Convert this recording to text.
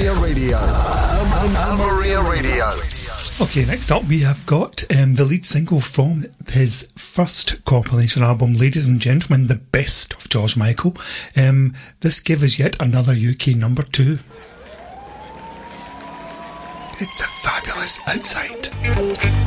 Maria Radio. Maria Radio. Okay, next up we have got the lead single from his first compilation album, Ladies and Gentlemen, the best of George Michael. This gave us yet another UK number 2. It's a fabulous Outside.